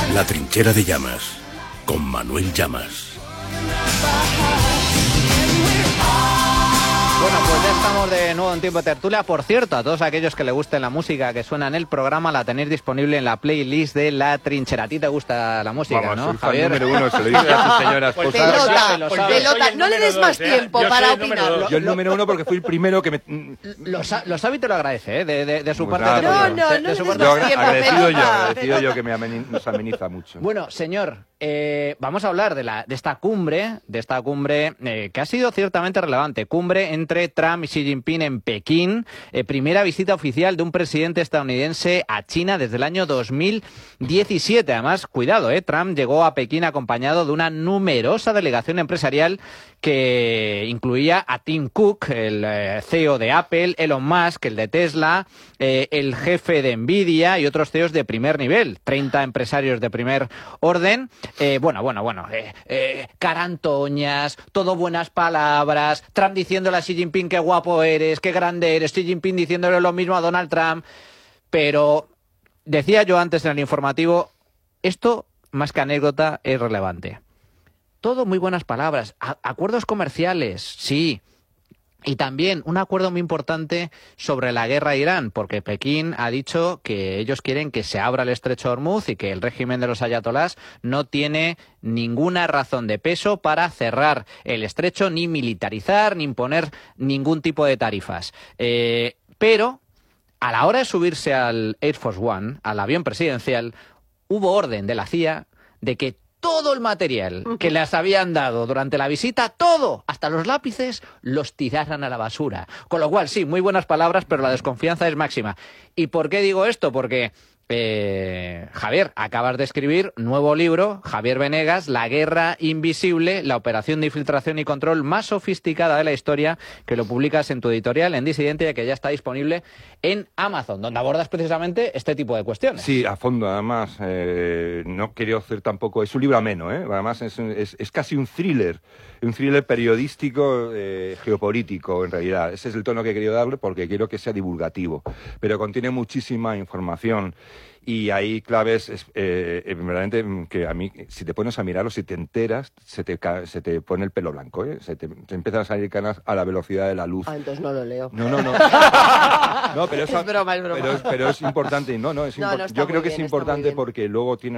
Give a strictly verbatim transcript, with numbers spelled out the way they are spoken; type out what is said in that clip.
La trinchera de Llamas, con Manuel Llamas. Bueno, pues ya estamos de nuevo en Tiempo de Tertulia. Por cierto, a todos aquellos que les guste la música que suena en el programa, la tenéis disponible en la playlist de La Trinchera. A ti te gusta la música, Vamos, ¿no, soy fan Javier? número uno, se lo dice a su señora esposa. Pelota, Pues pelota, no le des más tiempo Yo para soy el número opinar. dos. Yo el número uno porque fui el primero que me... Lo, sa- lo sabe y te lo agradece, ¿eh? De, de, de su Pues parte. nada, te lo no, digo. no, De- no de su le parte- des Yo más agra- tiempo, agradecido yo, pelota, agradecido pelota. yo que me ameni- nos ameniza mucho. Bueno, señor, eh, vamos a hablar de, la, de esta cumbre, de esta cumbre eh, que ha sido ciertamente relevante. Cumbre entre Trump y Xi Jinping en Pekín. Eh, primera visita oficial de un presidente estadounidense a China desde el año dos mil diecisiete. Además, cuidado, eh, Trump llegó a Pekín acompañado de una numerosa delegación empresarial que incluía a Tim Cook, el eh, C E O de Apple, Elon Musk, el de Tesla, eh, el jefe de Nvidia y otros C E Os de primer nivel, treinta empresarios de primer orden. Eh, bueno, bueno, bueno, eh, eh, carantoñas, todo buenas palabras, Trump diciéndole a Xi Jinping qué guapo eres, qué grande eres, Xi Jinping diciéndole lo mismo a Donald Trump. Pero decía yo antes en el informativo, esto más que anécdota es relevante. Todo muy buenas palabras, a- acuerdos comerciales, sí. Y también un acuerdo muy importante sobre la guerra a Irán, porque Pekín ha dicho que ellos quieren que se abra el estrecho de Hormuz y que el régimen de los ayatolás no tiene ninguna razón de peso para cerrar el estrecho, ni militarizar, ni imponer ningún tipo de tarifas. Eh, pero a la hora de subirse al Air Force One, al avión presidencial, hubo orden de la C I A de que todo el material que les habían dado durante la visita, todo, hasta los lápices, los tiraran a la basura. Con lo cual, sí, muy buenas palabras, pero la desconfianza es máxima. ¿Y por qué digo esto? Porque, eh, Javier, acabas de escribir nuevo libro, Javier Venegas, La guerra invisible, la operación de infiltración y control más sofisticada de la historia, que lo publicas en tu editorial, en Disidencia, que ya está disponible en Amazon, donde abordas precisamente este tipo de cuestiones. Sí, a fondo, además, eh, no quiero hacer tampoco... Es un libro ameno, ¿eh? Además es, un- es, es casi un thriller, un thriller periodístico, eh, geopolítico, en realidad. Ese es el tono que he querido darle porque quiero que sea divulgativo, pero contiene muchísima información. Y hay claves, es, eh, eh, verdaderamente, mm, que a mí, si te pones a mirarlo, si te enteras, se te, ca- se te pone el pelo blanco, ¿eh? Se te, te empiezan a salir canas a la velocidad de la luz. Ah, entonces no lo leo. No, no, no. No, pero Es broma, es broma. Pero, pero es importante. No, no, es No, impor- no, está yo creo muy que es bien, está muy importante bien. porque luego tiene